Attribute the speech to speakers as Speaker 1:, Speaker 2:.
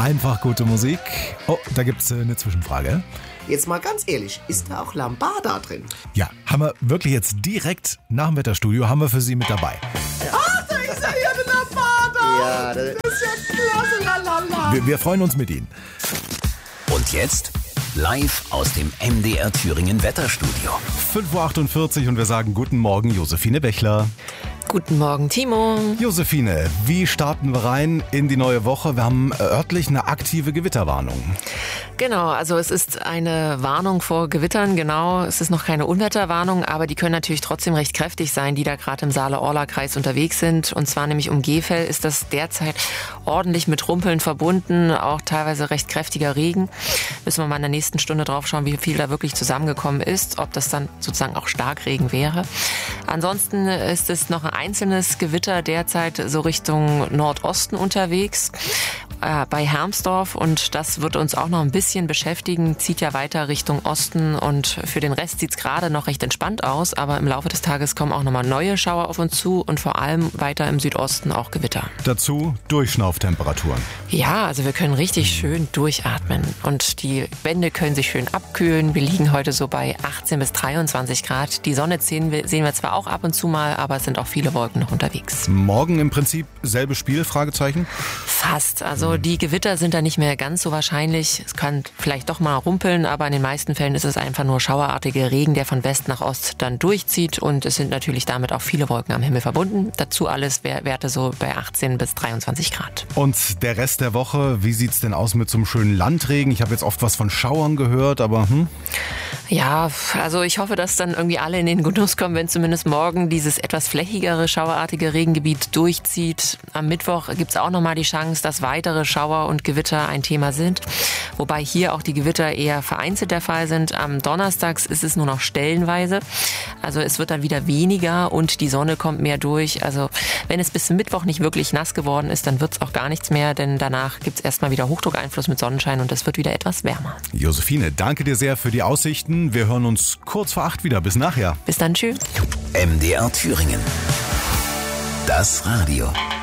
Speaker 1: Einfach gute Musik. Oh, da gibt's eine Zwischenfrage.
Speaker 2: Jetzt mal ganz ehrlich, ist da auch Lambada drin?
Speaker 1: Ja, haben wir wirklich jetzt direkt nach dem Wetterstudio haben wir für Sie mit dabei.
Speaker 2: Ach, da ist ja hier der Lambada! Ja, das ist ja klasse, lalala.
Speaker 1: Wir freuen uns mit Ihnen.
Speaker 3: Und jetzt live aus dem MDR Thüringen Wetterstudio.
Speaker 1: 5.48 Uhr und wir sagen guten Morgen, Josephine Bechler.
Speaker 4: Guten Morgen, Timo.
Speaker 1: Josephine, wie starten wir rein in die neue Woche? Wir haben örtlich eine aktive Gewitterwarnung.
Speaker 4: Genau, also es ist eine Warnung vor Gewittern, genau. Es ist noch keine Unwetterwarnung, aber die können natürlich trotzdem recht kräftig sein, die da gerade im Saale-Orla-Kreis unterwegs sind. Und zwar nämlich um Gefell ist das derzeit ordentlich mit Rumpeln verbunden, auch teilweise recht kräftiger Regen. Müssen wir mal in der nächsten Stunde drauf schauen, wie viel da wirklich zusammengekommen ist, ob das dann sozusagen auch Starkregen wäre. Ansonsten ist es noch ein einzelnes Gewitter derzeit so Richtung Nordosten unterwegs, bei Hermsdorf, und das wird uns auch noch ein bisschen beschäftigen, zieht ja weiter Richtung Osten und für den Rest sieht es gerade noch recht entspannt aus, aber im Laufe des Tages kommen auch nochmal neue Schauer auf uns zu und vor allem weiter im Südosten auch Gewitter.
Speaker 1: Dazu Durchschnauftemperaturen.
Speaker 4: Ja, also wir können richtig schön durchatmen und die Wände können sich schön abkühlen. Wir liegen heute so bei 18 bis 23 Grad. Die Sonne sehen wir zwar auch ab und zu mal, aber es sind auch viele Wolken noch unterwegs.
Speaker 1: Morgen im Prinzip selbe Spiel, Fragezeichen?
Speaker 4: Fast. Also die Gewitter sind da nicht mehr ganz so wahrscheinlich. Es kann vielleicht doch mal rumpeln, aber in den meisten Fällen ist es einfach nur schauerartiger Regen, der von West nach Ost dann durchzieht, und es sind natürlich damit auch viele Wolken am Himmel verbunden. Dazu alles Werte so bei 18 bis 23 Grad.
Speaker 1: Und der Rest der Woche, wie sieht's denn aus mit so einem schönen Landregen? Ich habe jetzt oft was von Schauern gehört, aber
Speaker 4: Ja, also ich hoffe, dass dann irgendwie alle in den Genuss kommen, wenn zumindest morgen dieses etwas flächigere, schauerartige Regengebiet durchzieht. Am Mittwoch gibt's auch nochmal die Chance, dass weitere Schauer und Gewitter ein Thema sind. Wobei hier auch die Gewitter eher vereinzelt der Fall sind. Am Donnerstag ist es nur noch stellenweise. Also es wird dann wieder weniger und die Sonne kommt mehr durch. Also wenn es bis zum Mittwoch nicht wirklich nass geworden ist, dann wird's auch gar nichts mehr, denn danach gibt's erstmal wieder Hochdruckeinfluss mit Sonnenschein und es wird wieder etwas wärmer.
Speaker 1: Josephine, danke dir sehr für die Aussichten. Wir hören uns kurz vor 8 wieder. Bis nachher.
Speaker 4: Bis dann, tschüss.
Speaker 3: MDR Thüringen. Das Radio.